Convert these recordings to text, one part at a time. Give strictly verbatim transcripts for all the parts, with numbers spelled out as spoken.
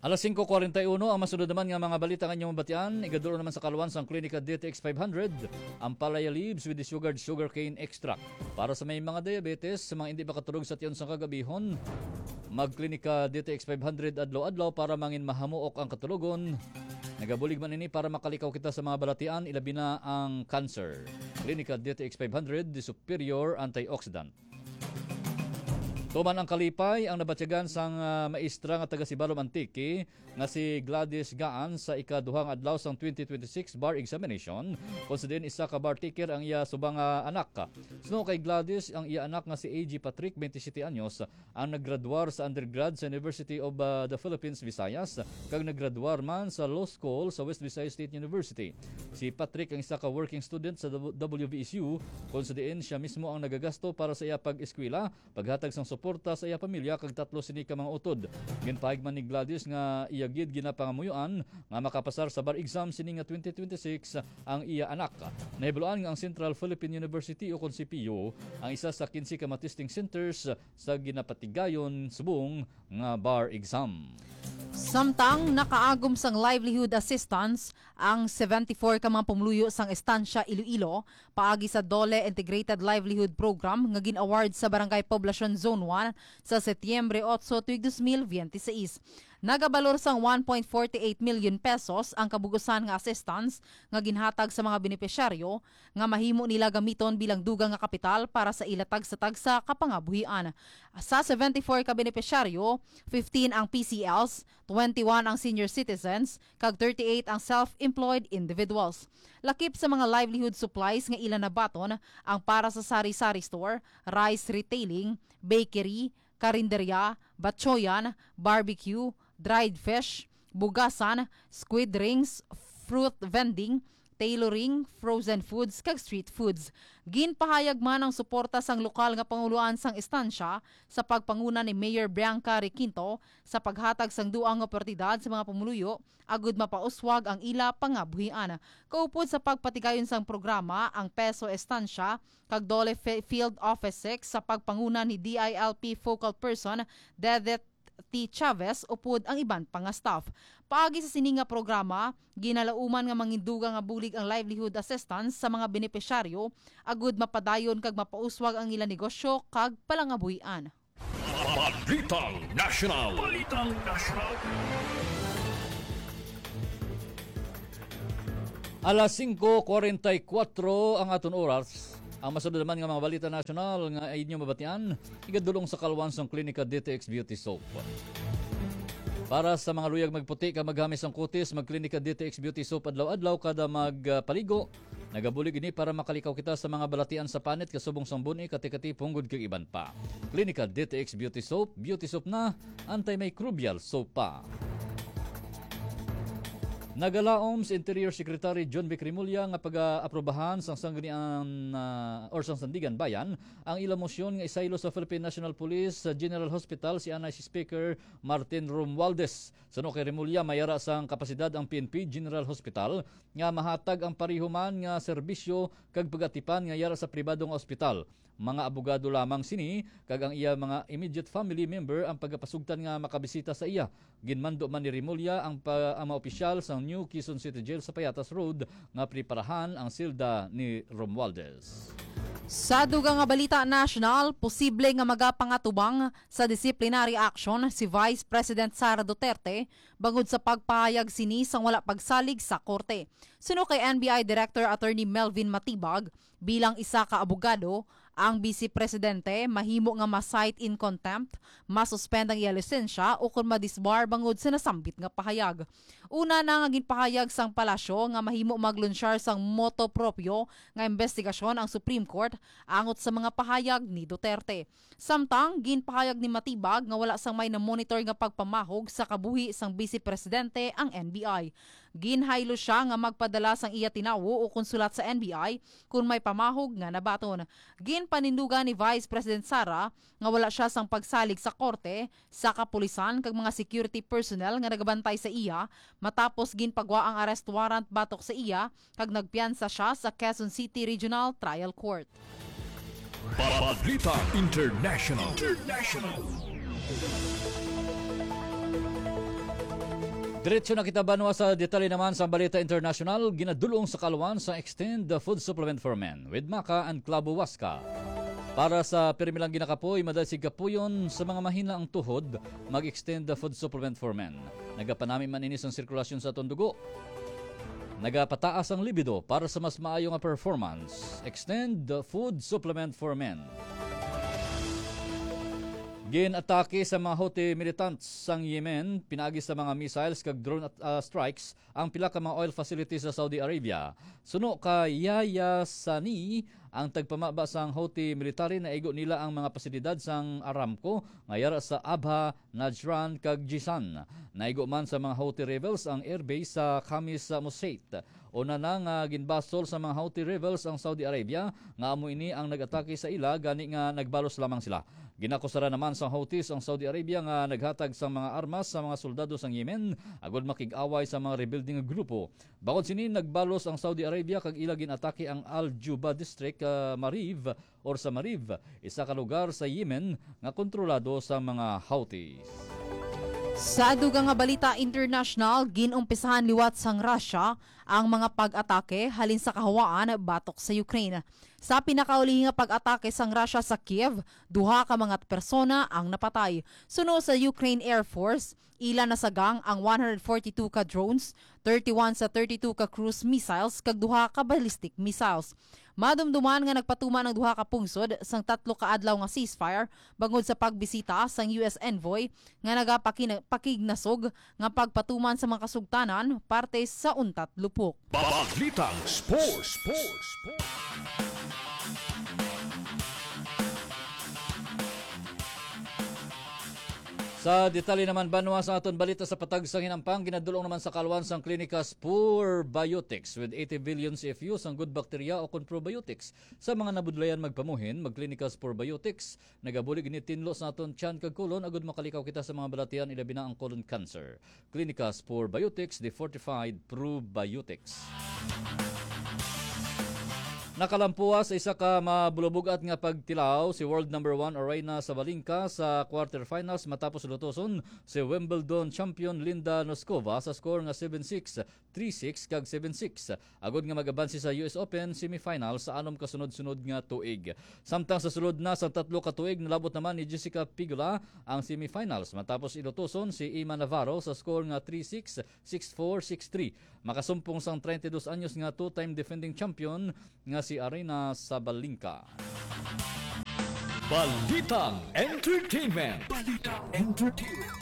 Alas singko kwarenta y uno ang masunod naman nga mga balita nga inyong mabatian. Igaduro naman sa kaluwan sa Klinika D T X five hundred, ang Palaya Leaves with the sugared sugarcane extract. Para sa may mga diabetes, sa mga hindi makatulog sa tiyon sa kagabihon, magklinika D T X five hundred adlaw-adlaw para mangin mahamuok ang katulogon. Nagabulig man ini para makalikaw kita sa mga balatian, ilabi na ang cancer. Klinika D T X five hundred, the superior antioxidant. Tuman ang kalipay ang nabatyagan sang uh, maestra nga taga Sibalom Antique nga si Gladys Gaan sa ikaduhang adlaw sang twenty twenty-six bar examination. Konsidin isa ka bar taker ang iya subang uh, anak. Suno kay Gladys ang iya anak nga si A G Patrick, twenty-seven anyos, ang naggraduar sa undergrad sa University of uh, the Philippines, Visayas, kag naggraduar man sa law school sa West Visayas State University. Si Patrick ang isa ka working student sa W V S U. Konsidin siya mismo ang nagagasto para sa iya pag-eskwela, paghatag sang suporta sa iya pamilya kag tatlo sini ka mga utod. Ginpahig man ni Gladys nga iya gid ginapangamuyuan nga makapasar sa bar exam sini nga twenty twenty-six ang iya anak. Nahibaluan nga ang Central Philippine University o kon C P U ang isa sa fifteen ka testing centers sa ginapatigayon subong nga bar exam. Samtang nakaagom sang livelihood assistance ang seventy-four ka mga pumuluyo sang estansya Iloilo paagi sa Dole Integrated Livelihood Program nga gin-award sa Barangay Poblacion Zone one sa Setyembre eight tuig twenty twenty-six. Nagabalor sang one point four eight million pesos ang kabugusan nga assistance nga ginhatag sa mga benepisyaryo nga mahimo nila gamiton bilang dugang nga kapital para sa ilatag sa tagsa kapangabuhian. Sa seventy-four ka benepisyaryo, fifteen ang P C Ls, twenty-one ang senior citizens, kag thirty-eight ang self-employed individuals. Lakip sa mga livelihood supplies nga ilan na baton ang para sa sari-sari store, rice retailing, bakery, karinderya, batchoyan, barbecue, dried fish, bugasan, squid rings, fruit vending, tailoring, frozen foods, kag street foods. Ginpahayag man ang suporta sang lokal nga panguluan sang estansya sa pagpanguna ni Mayor Bianca Requinto sa paghatag sang duang oportunidad sa mga pumuluyo agud mapauswag ang ila pangabuhian. Kaupod sa pagpatigayon sang programa ang Peso Estansya kag Dole Field Office six sa pagpanguna ni D I L P Focal Person Dedet T. Chavez upod ang iban pang staff. Paagi sa sininga programa, ginalauman nga manginduga nga bulig ang livelihood assistance sa mga benepisyaryo agud mapadayon kag mapauswag ang ilang negosyo kag palangabuhian. Balitang National. Balitang National. Alas singko kwarenta y kuwatro ang aton oras. Ang masunod naman nga mga balita nasyonal nga ay inyo mabatian, igadulong sa kaluwan sang Klinika D T X Beauty Soap. Para sa mga luyag magputi ka maghamis ang kutis, magklinika D T X Beauty Soap adlaw-adlaw kada magpaligo. Nagabulig ini para makalikaw kita sa mga balatian sa panit kasubong sang buni kati-kati punggod kag iban pa. Klinika D T X Beauty Soap, beauty soap na, antimicrobial soap pa. Nagalaom sa Interior Secretary John B. Cremulya nga pag-aprobahan sang sanggunian uh, or sang Sandigan Bayan ang ilang mosyon nga isaylo sa Philippine National Police sa General Hospital si N I C Speaker Martin Romualdez. Suno kay Cremulya mayara sang kapasidad ang P N P General Hospital nga mahatag ang parihuman nga serbisyo kag pagatipan nga yara sa pribadong ospital. Mga abogado lamang sini kag ang iya mga immediate family member ang pagapasugtan nga makabisita sa iya. Ginmando man ni Cremulya ang, pa, ang mga opisyal sa New Quezon City Jail sa Payatas Road nga preparahan ang silda ni Romualdez. Sa dugang nga balita national, posible nga magapangatubang sa disciplinary action si Vice President Sara Duterte bangod sa pagpahayag sini sang wala pagsalig sa korte. Suno kay N B I Director Attorney Melvin Matibag, bilang isa ka abogado, ang Vice Presidente mahimo nga ma-cite in contempt, masuspend ang iya lisensya o kung madisbar bangod sa nasambit nga pahayag. Una na nga ginpahayag sang palasyo nga mahimo maglunsyar sang moto proprio nga investigasyon ang Supreme Court angot sa mga pahayag ni Duterte. Samtang ginpahayag ni Matibag nga wala sang may na-monitor nga pagpamahog sa kabuhi sang Vice Presidente ang N B I. Ginhaylo siya nga magpadala sang iya tinawo o konsulat sa N B I kung may pamahog nga nabaton. Ginpanindugan ni Vice President Sara nga wala siya sang pagsalig sa korte sa kapulisan kag mga security personnel nga nagabantay sa iya matapos ginpagwa ang arrest warrant batok sa iya kag nagpiyansa siya sa Quezon City Regional Trial Court. Balita International. International. Diretso na kita banwa sa detalye naman sa balita international, ginadulong sa kalwan sa Extend the Food Supplement for Men with Maca and Clavo Huasca. Para sa pirmilang ginakapoy, madasig kapuyon sa mga mahina ang tuhod, mag-extend the food supplement for men. Nagapanami man inis ang sirkulasyon sa atong dugo. Nagapataas ang libido para sa mas maayong nga performance. Extend the food supplement for men. Gin-atake sa mga Houthi militants sang Yemen, pinagi sa mga missiles kag drone at, uh, strikes ang pila ka mga oil facilities sa Saudi Arabia. Suno ka Yahya Sani, ang tagpamaba sang Houthi military na igo nila ang mga pasilidad sang Aramco ngayara sa Abha, Najran kag Jisan. Naigo man sa mga Houthi rebels ang airbase sa Khamis Musait. Una na nga ginbasol sa mga Houthi rebels ang Saudi Arabia nga amo ini ang nag-atake sa ila gani nga nagbalos lamang sila. Ginakusara naman sa Houthis ang Saudi Arabia nga naghatag sa mga armas sa mga soldado sang Yemen agod makig-away sa mga rebuilding grupo. Bakod sini nagbalos ang Saudi Arabia kag ila ginatake ang Al-Juba district uh, Mariv or sa Mariv, isa ka lugar sa Yemen nga kontrolado sa mga Houthis. Sa dugang nga balita international, ginumpisahan liwat sang Russia ang mga pag-atake halin sa kahawaan batok sa Ukraine. Sa pinakauli nga pag-atake sang Russia sa Kiev, duha ka mga persona ang napatay. Suno sa Ukraine Air Force, ila nasagang ang one hundred forty-two ka drones, thirty-one sa thirty-two ka cruise missiles kag duha ka ballistic missiles. Madumduman nga nagpatuman ang duha ka pungsod sang tatlo ka adlaw nga ceasefire bangod sa pagbisita sang U S envoy nga nagapakignasog nga pagpatuman sa mga kasugtanan parte sa untat lupok. Balitang Sports. Sports. Sports. Sa detalye naman banwa sa aton balita sa patag sang hinampang, ginadulong naman sa kalwan sang klinika Spore Biotics with eighty billion C F Us ang good bacteria o probiotics. Sa mga nabudlayan magpamuhin, magklinika Spore Biotics, nagabulig ni tinlo sa aton tiyan kag kolon agud makalikaw kita sa mga balatian ilabi na ang colon cancer. Klinika Spore Biotics, the fortified probiotics. Nakalampuwa sa isa ka mabulubugat nga pagtilaw si world number one Aryna Sabalenka sa quarterfinals matapos lutoson si Wimbledon champion Linda Noskova sa score nga seven six, three six kag seven six. Agod nga magabansi sa U S Open semifinal sa anom kasunod-sunod nga tuig. Samtang sa sulod na sa tatlo ka tuig nalabot naman ni Jessica Pegula ang semifinals matapos ilutoson si Ima Navarro sa score nga three six, six four, six three. Makasumpong sang thirty-two anyos nga two-time defending champion nga si Aryna Sabalenka. Balitang Entertainment. Balitang Entertainment.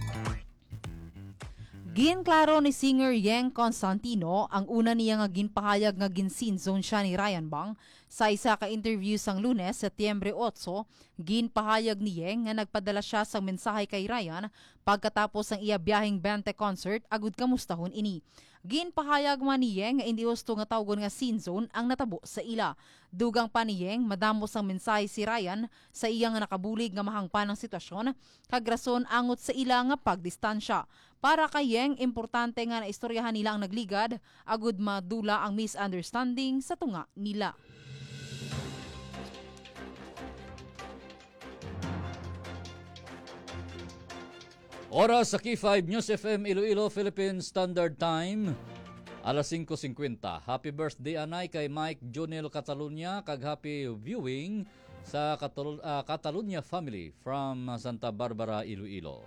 Ginklaro ni singer Yeng Constantino ang una niya nga ginpahayag nga ginsinzone siya ni Ryan Bang sa isa ka interview sang Lunes, Setyembre eight. Ginpahayag ni Yeng nga nagpadala siya sang mensahe kay Ryan pagkatapos ang iya biyaheng Bente concert agud kamustahon ini. Ginpahayag man ni Yeng nga hindi gusto nga tawgon nga sinzone ang natabo sa ila. Dugang pa ni Yeng madamos ang mensahe si Ryan sa iya nga nakabulig nga mahangpan ang sitwasyon kag rason angot sa ila nga pagdistansya. Para kay Yeng, importante nga na istoryahan nila ang nagligad agud madula ang misunderstanding sa tunga nila. Oras sa K five News F M Iloilo Philippine Standard Time, alas five fifty. Happy birthday anay kay Mike Jonel Catalunya kag happy viewing sa Katal- uh, Catalunya family from Santa Barbara, Iloilo.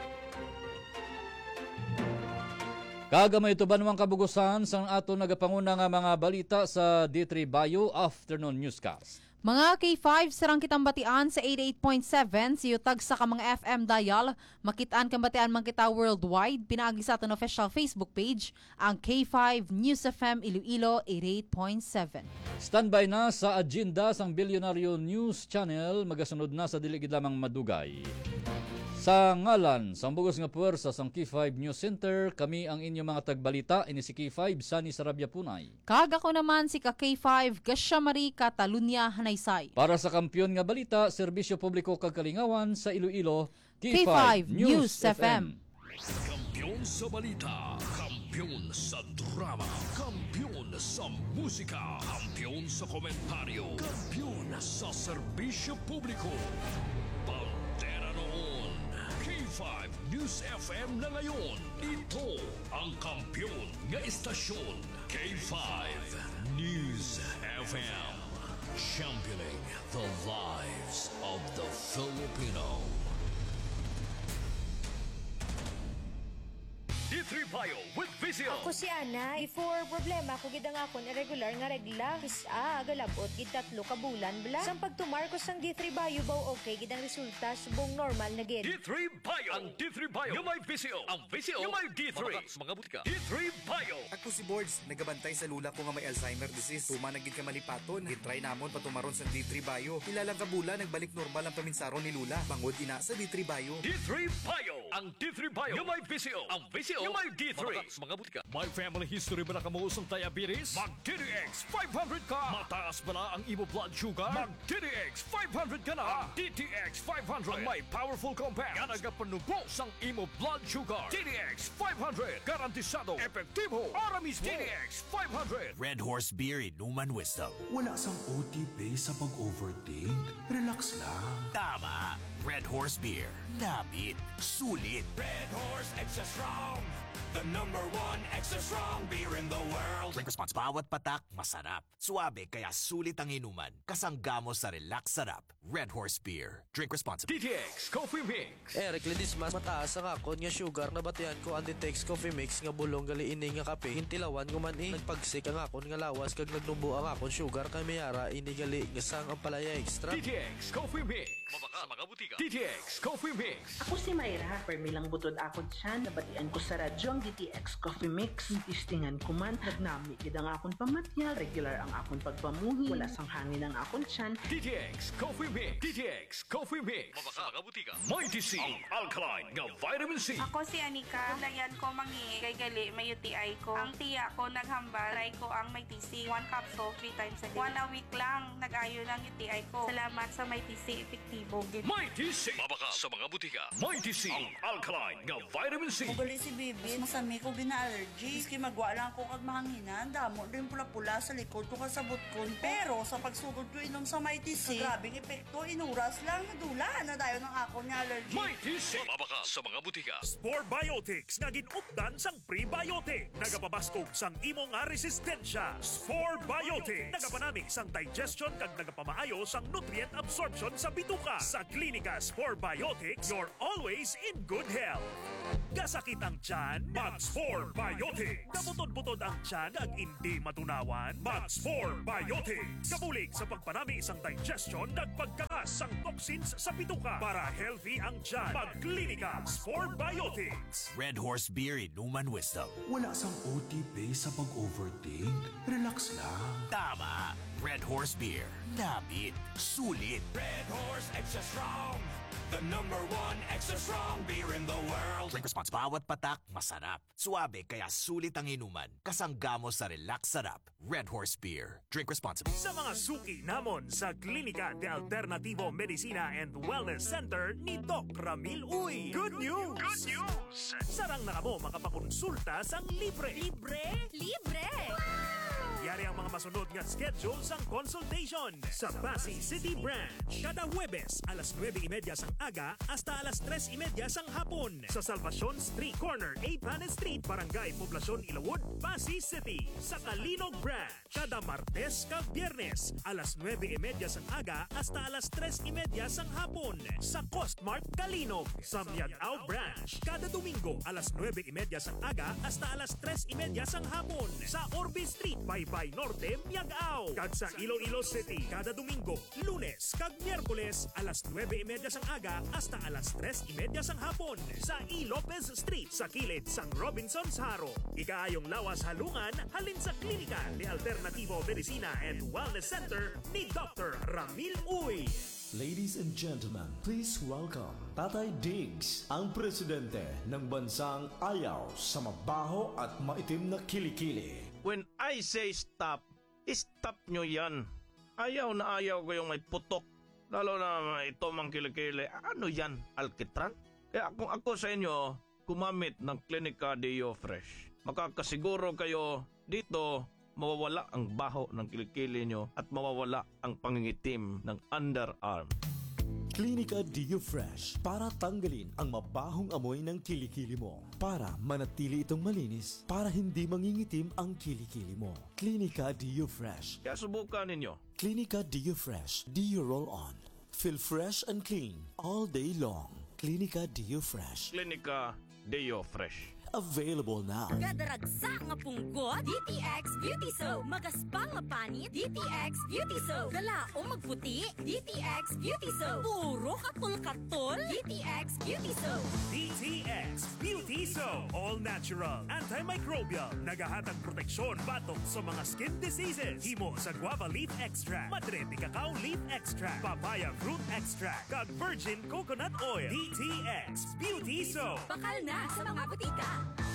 Kagamay ito ba namang kabugusan sang ato nagapanguna nga mga balita sa D three Bayo Afternoon Newscast. Mga K five, sarang kitang batian sa eighty-eight point seven, siyutag sa ka mga F M dial, makitaan kang batian man kita worldwide, pinaagi sa aton official Facebook page, ang K five News F M Iloilo eighty-eight point seven. Standby na sa agenda sang Bilyonaryo News Channel, magasunod na sa diligid lamang madugay. Sa ngalan, sa bugos nga puwersa sang K five News Center, kami ang inyong mga tagbalita, ini si K five, Sunny Sarabia Punay. Kag ako naman si ka K five, Gasya Marie Catalunya Hanaysay. Para sa kampiyon nga balita, serbisyo publiko kag kalingawan sa Iloilo, K K five News F F M. Kampiyon sa balita, kampiyon sa drama, kampiyon sa musika, kampiyon sa komentaryo, kampiyon sa serbisyo publiko. Pantera noon, K five News F M na ngayon. Ito ang kampiyon nga istasyon. K five News F M. Championing the lives of the Filipino. D three Bio with Vizio. Ako si Ana. Before problema ko gid ang akon irregular nga regla. Kisa galabot gid tatlo ka bulan bla. Sang pagtumar ko sang D three Bio baw okay gid ang resulta subong normal na gid. D three Bio. Ang D three Bio yung may Vizio. Ang Vizio yung may D three. Mga butika. D three Bio. Ako si Boards, nagabantay sa lula ko nga may Alzheimer disease. Tuma nagid ka malipaton. Gitry namon patumaron sa D three Bio. Ilalang kabula nagbalik normal ang paminsaron ni Lula. Bangod ina sa D three Bio. D three Bio. Ang D three Bio yung may Vizio. Ang Vizio yung may D three. Mga butika. May family history ba na kamuusong diabetes? Mag-D D X five hundred ka. Mataas ba na ang imo blood sugar? Mag-D D X five hundred ka na. Ang D T X five hundred ang may powerful compound nga nagapanubos ang imo blood sugar. D D X five hundred. Garantisado. Epektibo. Para mismo. D D X five hundred. Red Horse Beer Inuman Wisdom. Wala sang O T P sa pag-overthink. Relax lang. Tama. Red Horse Beer. Namit. Sulit. Red Horse Extra Strong, the number one extra strong beer in the world. Drink response. Bawat patak, masarap. Suabe, kaya sulit ang inuman. Kasanggamo sa relax sarap. Red Horse Beer. Drink responsibly. D T X Coffee Mix. Eric Ledis mas mataas ang akon nga sugar na batian ko ang Ditex Coffee Mix nga bulong gali ini nga kape. Hintilawan ko man eh. Nagpagsik ang akon nga lawas kag nagnumbo ang akon sugar kay mayara ini gali nga sang ang palaya extra. D T X Coffee Mix. Mabaka sa mga butika. D T X Coffee Mix. Ako si Mayra. Permi lang butod ako dyan. Nabatian ko sa radyo ang D T X Coffee Mix. Tistingan ko man. Nagnami kid ang akon pamatyal. Regular ang akon pagpamuhi. Wala sang hangin ang akon tiyan. D T X Coffee Mix. D T X Coffee Mix. Mabaka sa mga butika. Mighty C. Ang alkaline nga vitamin C. Ako si Anika. Layan ko mangi kay gali may U T I ko. Ang tiya ko naghambal. Try ko ang may T C. One capsule three times a day. One a week lang. Nag-ayo ng U T I ko. Salamat sa may T C. Epektibo. Mighty C. Mabaka sa mga butika. Mighty C. Ang alkaline nga vitamin C. Ugali si Bibi. Masami ko bina-allergy. Iski magwa lang ko kag mahanginan. Damo din pula-pula sa likod ko kasabot ko. Pero sa pagsugod ko inom sa Mighty C, grabing epekto. Inuras lang. Nadula na dayo ng ako ni allergy. Mighty C. Mabaka sa mga butika. Spore Biotics nga ginupdan sang prebiotic. Nagapabaskog sang imo nga resistensya. Spore Biotics. Nagapanami sang digestion kag nagapamaayo sang nutrient absorption sa bituka. Sa Klinika Spore Biotics, you're always in good health. Gasakit ang tiyan, mag-Spore Biotics. Kabutod-butod ang tiyan ag hindi matunawan, mag-Spore Biotics. Kabulig sa pagpanami isang digestion ag pagkakas sang toxins sa bituka para healthy ang tiyan. Mag-Klinika Spore Biotics. Red Horse Beer Inuman Wisdom. Wala sang O T P sa pag-overthink. Relax lang. Tama. Red Horse Beer. Namit. Sulit. Red Horse Extra Strong, the number one extra strong beer in the world. Drink response. Bawat patak, masarap. Suabe, kaya sulit ang inuman. Kasanggamo sa relax sarap. Red Horse Beer. Drink responsibly. Sa mga suki namon sa Klinika de Alternativo Medicina and Wellness Center ni Doc Ramil Uy. Good news! Good news! Sarang na kamo makapakonsulta sang libre. Libre? Libre! Yari ang mga masunod nga schedule sang consultation sa Pasay City Branch. Kada Huwebes, alas nueve y media sang aga hasta alas tres y media sang hapon sa Salvacion Street Corner, A. Panes Street, Barangay Poblacion, Ilawod, Pasay City. Sa Kalinog Branch, kada Martes kag Biyernes, alas nueve y media sang aga hasta alas tres y media sang hapon sa Costmart Kalinog. Sa Miagao Branch, kada Domingo, alas nueve y media sang aga hasta alas tres y media sang hapon sa Orbe Street, Baybay Norte, Miagao. Kag sa Iloilo City, kada Domingo, Lunes kag Miyerkules, alas nueve y media sang aga hasta alas tres y media sang hapon sa E. Lopez Street sa kilid sang Robinson's Haro. Ikaayong lawas halungan halin sa Klinika de Alternativo Medicina and Wellness Center ni Doctor Ramil Uy. Ladies and gentlemen, please welcome Tatay Diggs, ang presidente ng bansang ayaw sa mabaho at maitim na kilikili. When I say stop, stop nyo yan. Ayaw na ayaw ko yung may putok. Lalo na ito mang kilikili. Ano yan? Alkitran? Kaya kung ako sa inyo, gumamit ng Klinika Deo Fresh. Makakasiguro kayo dito, mawawala ang baho ng kilikili nyo at mawawala ang pangingitim ng underarm. Clinica Dio Fresh para tanggalin ang mabahong amoy ng kilikili mo. Para manatili itong malinis, para hindi mangingitim ang kilikili mo. Clinica Dio Fresh. Kaya subukan ninyo. Clinica Dio Fresh. Dio Roll On. Feel fresh and clean all day long. Clinica Dio Fresh. Klinika Deo Fresh. Available now. Kadaragsa nga punggot, D T X Beauty Soap. Magaspang nga panit, D T X Beauty Soap. Galaong magputi, D T X Beauty Soap. Puro katul-katul, D T X Beauty Soap. D T X Beauty Soap. All natural, antimicrobial, nagahatag proteksyon batok sa mga skin diseases. Himo sa guava leaf extract, madre cacao leaf extract, papaya fruit extract, kag virgin coconut oil. D T X Beauty Soap. Bakal na sa mga butika.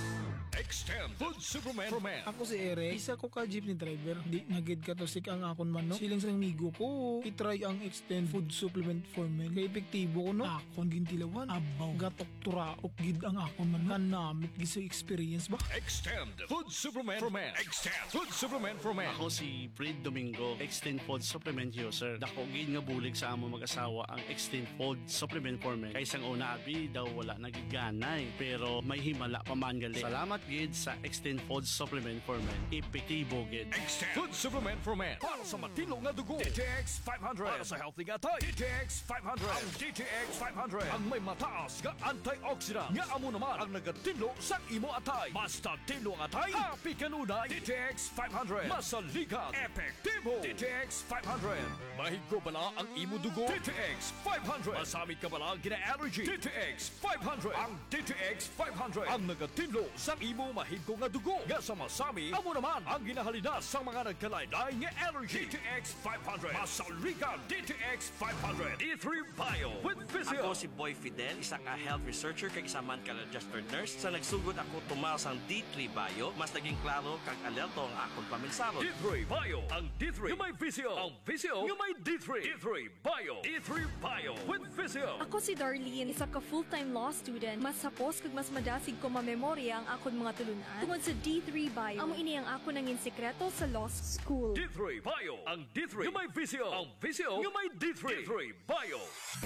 Extend Food Superman for Men. Ako si Eric, isa ko ka jeepney driver. Di nagid ka to sik ang akon man no. Silang sa migo ko, itry ang Extend Food Supplement for Men. Kay epektibo ko no. Akon gintilawan, abaw, gatok turaok gid ang akon man. Kanamit gid sa experience ba? Extend Food Superman for Men. Extend Food Superman for Men. Ako si Fred Domingo, Extend Food Supplement user. Dako gid nga bulig sa among mag-asawa ang Extend Food Supplement for Men. Kay sang una abi daw wala nagiganay, pero may himala pa man gali. Salamat gid sa Extend Food Supplement for Men. Epektibo gid. Extend Food Supplement for Men. Para sa matino nga dugo, D T X five hundred. Para sa healthy nga tay, D T X five hundred. Ang D T X five hundred ang may mataas nga antioxidant nga amo naman ang nagatinlo sa imo atay. Basta tinlo ang atay, happy kanunay. D T X five hundred. Masaligan, epektibo. D T X five hundred. Mahigko bala ang imo dugo. D T X five hundred. Masamit ka bala gina-allergy. D T X five hundred. Ang D T X five hundred ang nagatinlo sa imo mahigko nga dugo. Nga sa masami, amo naman ang ginahalina sa mga nagkalaylay nga allergy. D T X five hundred. Masaligan, D T X five hundred. D three Bio with Physio. Ako si Boy Fidel, isa ka health researcher kag isa man ka registered nurse. Sa nagsugod ako tumal sang D three Bio, mas naging klaro kag alerto ang akong paminsaro. D three Bio. Ang D three yung may Physio. Ang Physio yung may D three. D three Bio. D three Bio with Physio. Ako si Darlene, isa ka full-time law student. Mas hapos kag mas madasig ko mamemorya ang akon mga tulunan. Tungod sa D three Bio, amo ini ang ako nangin sekreto sa law school. D three Bio. Ang D three yung may Physio. Ang Physio yung may D three. D three Bio.